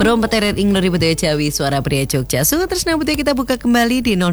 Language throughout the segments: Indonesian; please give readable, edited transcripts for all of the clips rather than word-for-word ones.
Rompet teret ing lori budaya Jawi Suara Pria Jogja. Terus budaya kita buka kembali di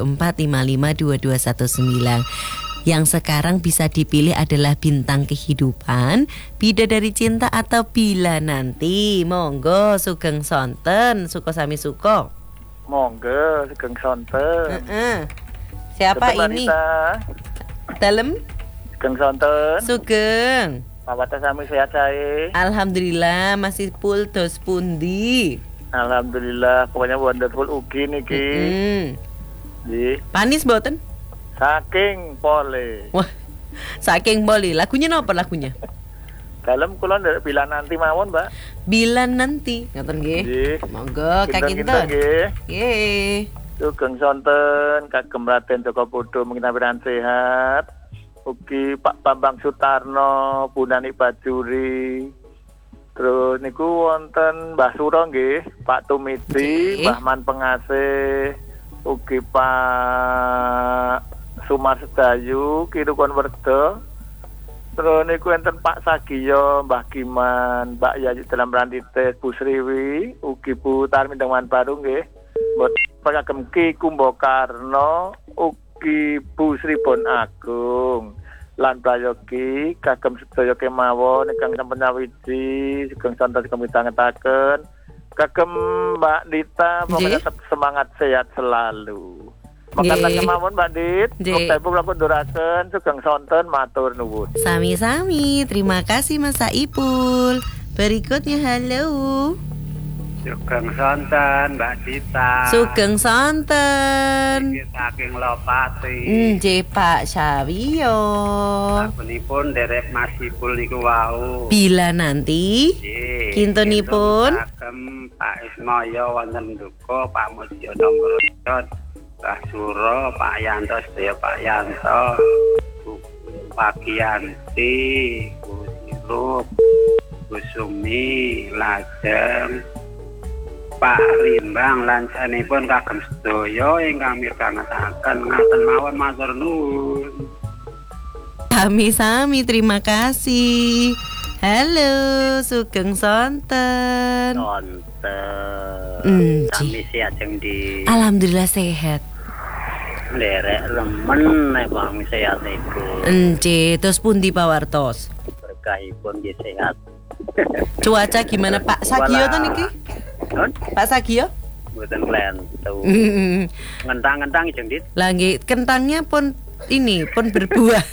0274552219. Yang sekarang bisa dipilih adalah Bintang Kehidupan, Bidadari Cinta, atau Bila Nanti. Monggo sugeng sonten, suko sami suko. Monggo sugeng sonten. Siapa ini? Dalem? Sugeng sonten. Sugeng. Pawata sami sehat saya. Alhamdulillah masih full dos pundi. Alhamdulillah pokoknya wonderful ugi niki. Nggih. Panis mboten? Saking pole. Wah. Saking pole. Lagunya napa lagunya? Dalem kula ndak Bila Nanti mawon, Mbak. Bila Nanti. Ngoten nggih. Nggih. Monggo Kak Kinten. Nggih. Nggih. Sugeng sonten kagem Raden Joko Bodo menginapiran sehat. Ugi Pak Bambang Sutarno, Bunani Bajuri. Terus niku wonten Mbah Suro nggih, Pak Tumiti, Mbah Man Pengasih, ugi Pak Sumar Sedayu, Kirukon Werdo. Terus niku wonten Pak Sagiyo, Mbah Giman, Mbak Yayu dalam Rantites, Bu Sriwi, ugi Bu Tarmindang Man Baru nggih. Mboten kagem Ki Kumbakarna, ugi Bu Sribon Agung lan prayogi kagem sedaya kemawon ingkang sampun nyawiji sugeng santos kemidhangetaken kagem Mbak Dita pokoknya tetap semangat sehat selalu. Mekaten kemawon Mbak Dit, wektu kula kunduraken sugeng sonten matur nuwun. Sami-sami, terima kasih Mas Saipul. Berikutnya halo. Sugeng sonten Mbak Dita. Sugeng sonten. Saking Lopati. Nggih Pak Sawiyo. Sapunipun derek Mas Ipul niku wau. Bila Nanti. Kintunipun kagem Pak Ismoyo wonten Duko, Pak Musyono Mrojot, Pak Suro, Pak Yanto, sedaya Pak Yanto, Pak Giyanti, Bu Sirup, Bu Sumi, Lajeng, Pak Rimbang lan sanipun kagem sedaya ingkang midhangetaken ngaten mawon matur nuwun. Sami-sami, terima kasih. Halo, sugeng sonten. Sonten. Kami sehat jeng di. Alhamdulillah sehat. Lerek remen nek kami sehat niku. Encih, terus pundi pawartos? Berkahipun nggih sehat. Cuaca gimana Pak Sagio to niki? Pak Sagio? Mboten klentu. Ngentang-ngentang jeng Dit. Lah nggih, kentangnya pun ini pun berbuah.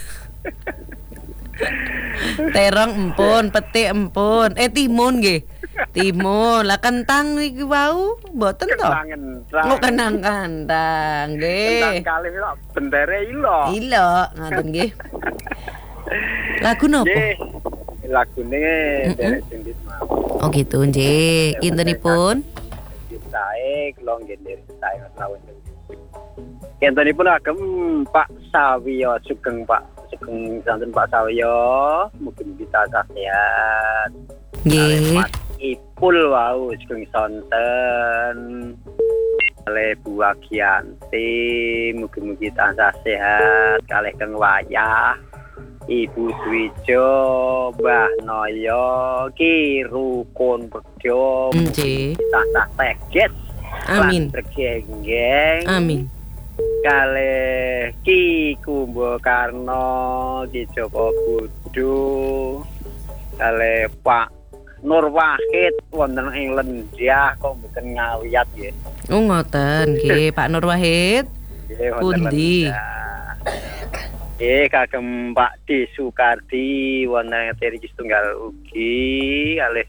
Terong empun, petik empun, timun nggih. Timun, lah kentang niki wau mboten to? Oh, kentang nggih. Kentang kalih lho bendere ilo. Ilo, ngoten nggih. Lagu nopo? Lagune derek Dindit mau. Oh gitu nggih. Kintenipun Sae kula nggih sae lawon. Kintenipun agem Pak Sawiyo sugeng Pak sugeng santen Pak Sawiyo mungkin kita sehat. Nggih. Ipul wau sugeng sonten. Kalih Bu Agiyanti mugi-mugi tansah sehat kalih keng wayah. Ibu Dwijo, Mbah Noyo, Ki Rukun Bedho, tansah teget. Amin. Bergenggeng. Amin. Kalih Ki Kumbakarna, Ki Joko Budo, kalih Pak Nur Wahid wonten ing Lendiah kok mboten ngawiyat nggih. Oh ngoten nggih Pak Nur Wahid. Pundi? Kagem Pak D Sukardi wonten Teri Tunggal ugi kalih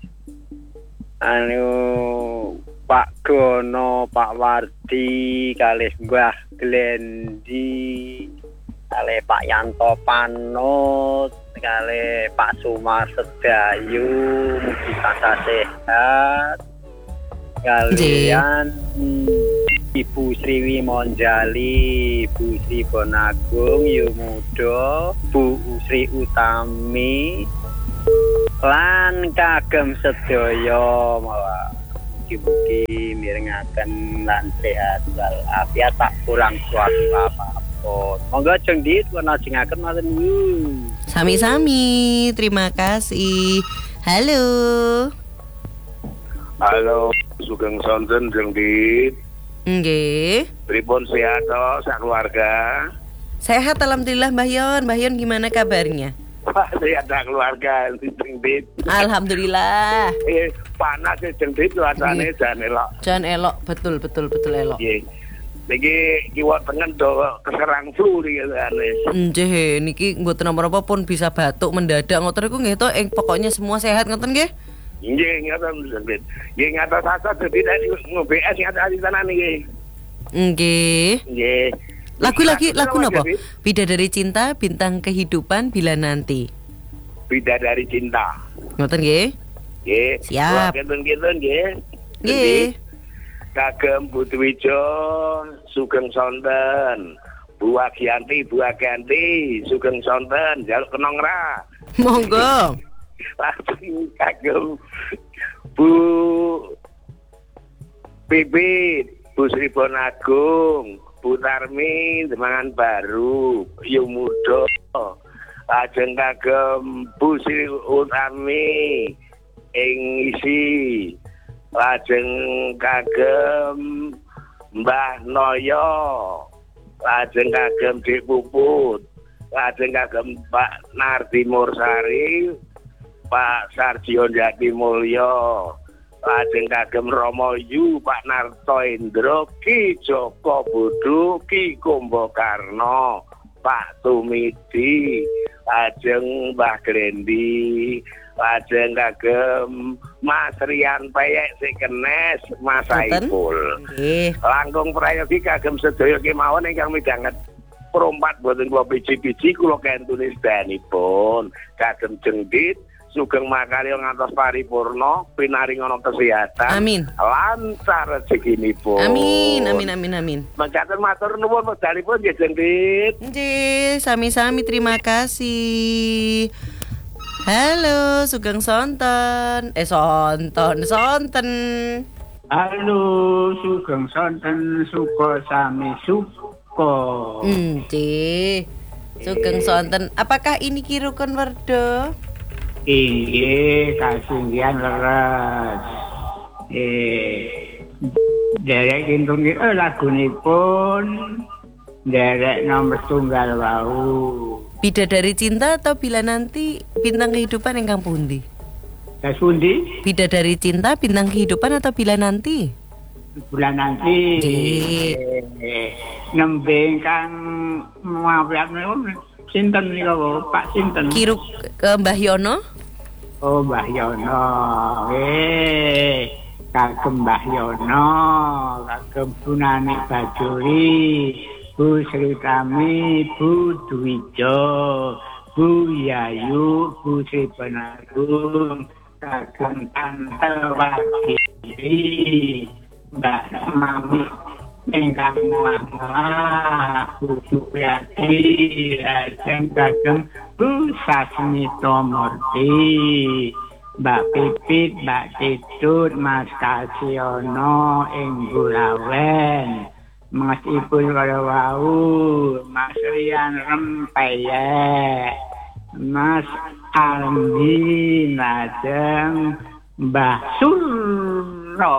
Pak Gono, Pak Wardi, kalih Mbah Glendi, kalih Pak Yanto Panut, kalih Pak Sumar Sedayu, mugi tansah sehat. Kalian Ibu Sriwi Monjali, Bu Sri Bonagung, Yumudo, Bu Sri Utami, lan kagem sedaya mugi-mugi mirengaken lan sehat walafiat tak kurang suatu apapun. Monggo jeng Dit wanajengaken maten niku. Sami-sami, terima kasih. Halo. Halo, Sugeng Sonten jeung Dit. Nggih. Pripun sehat to sak keluarga? Sehat alhamdulillah Mbah Yon. Mbah Yon gimana kabarnya? Sehat sak keluarga jeung Dit. Alhamdulillah. Panas jeung Dit cuacane jan elok. Jan elok, betul elok. Nggih. Niki kiwa tengen do keserang flu iki Anis. Nggih, niki mboten napa-napa pun bisa batuk mendadak ngoten niku nggih to pokoknya semua sehat ngoten nggih. Nggih, ngaten Dit. Nggih ngatos asa dadi ngombe es ngaten sana niki. Nggih. Nggih. Lagu napa? Bidadari Cinta, Bintang Kehidupan, Bila Nanti. Bidadari Cinta. Ngoten nggih? Nggih. Siap. Kinten-kinten nggih. Nggih. Kagem Butuwijo Sugeng Sonten. Buah Gianti, Sugeng Sonten, jaluk kenong ra. Monggo. Langsung kagem Bu Bibit, Bu Sri Bonagung, Bu Tarmi, Demangan Baru, Yung Mudo. Lajeng kagem Bu Sri Utami, ing isi. Lajeng kagem Mbah Noyo, lajeng kagem Dik Puput, lajeng kagem Pak Nardi Mursari, Pak Sarjio Jati Mulyo, lajeng kagem Romo Yu, Pak Narto Indro, Ki Joko Budu, Ki Kumbakarna, Pak Tumidi, lajeng Mbah Glendi, lajeng kagem Mas Rian Payek Sikenes, Mas Saiful. Nggih. Langkung prayogi kagem sedaya kemawon ingkang midhanget perompat boten kula biji-biji kula kentuni sedanipun. Kagem Jengdit sugeng makarya ngantos paripurna, pinaringana kesehatan. Amin. Lancar rezekinipun. Amin. Mekaten matur nuwun wekdalipun nggih Jengdit. Nggih, sami-sami terima kasih. Halo, Sugeng Sonten. Sonten. Halo, Sugeng Sonten, suko sami suko. Nggih. Sugeng Sonten. Apakah ini Kirukun Werdo? Inggih, kasinggihan leres. Derek kintung lagunipun derek nomor tunggal wau. Bidadari Cinta atau Bila Nanti, Bintang Kehidupan ingkang pundi? Tes pundi? Bidadari Cinta, Bintang Kehidupan atau Bila Nanti? Bulan nanti. Nembe kang mawiat sinten nika Pak sinten? Kiruk ke Mbah Yono? Oh, Mbah Yono. Kagem Mbah Yono, kagem Punani Bajuri, Bu Sri Tami, Bu Dwijo, Bu Yayu, Bu Sri Bonagung, kagem Tante Wagiri, Mbak Mami, ingkang mangga, Bu Supriyati, lajeng kagem Bu Sasmita Murti, Mbak Pipit, Mbak Tidut, Mas Kasiono, ing Gulawen. Mas Ipul kaya wau, Mas Rian Rempeyek, Mas Aldi, lajeng Mbah Surno,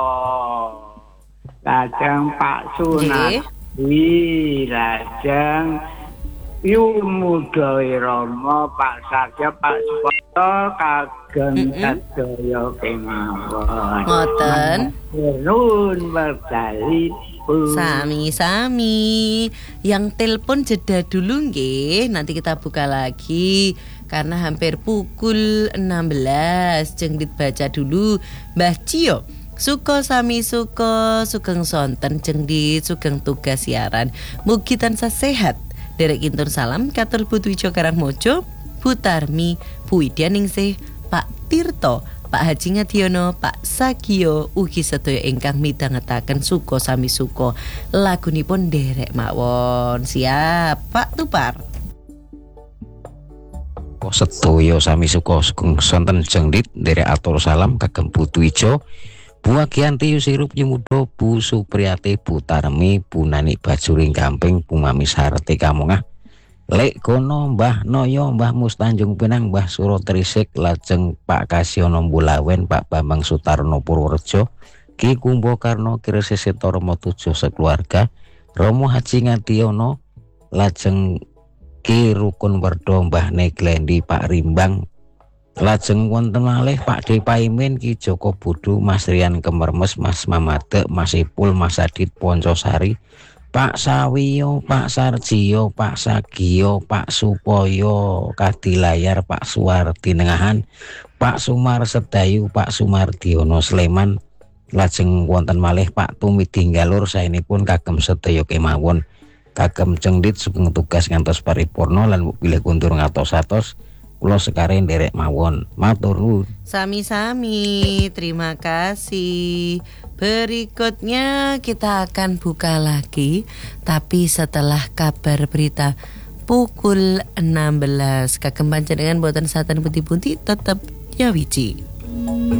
lajeng Pak Sunati, lajeng Yumudo Romo, Pak Sarjo, Pak Supoto, kagem sedaya kemawon. Ngoten. Nuwun wekdali. Sami-sami. Yang telepon jeda dulu nggih, nanti kita buka lagi karena hampir pukul 16. Jengdit baca dulu Mbah Cio. Suko sami suko, Sugeng Sonten Jengdit, Sugeng tugas siaran. Mugi tansah sehat. Derek Intun salam katur Butuwijo Karangmojo, Bu Tarmi, Bu Widyaningsih, Pak Tirto, Pak Haji Ngadiono, Pak Sagio, ugi sedaya ingkang midhangetaken suko sami suko. Lagunipun derek mawon. Siap, Pak Tupar. Sedaya sami suko Sugeng Sonten Jengdit derek atur salam kagem Butuwijo, Bu Agianti Yusirup Yumudo, Bu Supriyati, Bu Tarmi, Bu Nani Bajuri Gamping, Bu Mami Sarti Kamungah. Lek kono Mbah Noyo, Mbah Mustanjung Pinang, Mbah Suro Trisik, lajeng Pak Kasyono Mbulawen, Pak Bambang Sutarno Purworejo, Ki Kumbakarna Kirsisita Rama Tujuh sekeluarga, Romo Haji Ngadiono, lajeng Ki Rukun Werdo, Mbah Neglendi, Pak Rimbang, lajeng wonten malih Pak De Paimin, Ki Joko Budu, Mas Rian Kemermes, Mas Mamade, Mas Ipul, Mas Adit Poncosari, Pak Sawiyo, Pak Sarjiyo, Pak Sagiyo, Pak Supoyo Kadilayar, Pak Suwardi Nengahan, Pak Sumar Sedayu, Pak Sumardiono Sleman, lajeng wonten malih Pak Tumiding Galur saenipun kagem sedaya kemawon kagem Cengdit sugeng tugas ngantos paripurna lan bilih kuntur ngatos-atos kula sekaren nderek mawon. Matur nuwun. Sami-sami, terima kasih. Berikutnya kita akan buka lagi, tapi setelah kabar berita pukul 16. Kagem panjenengan boten saten pundi-pundi tetep ya wiji.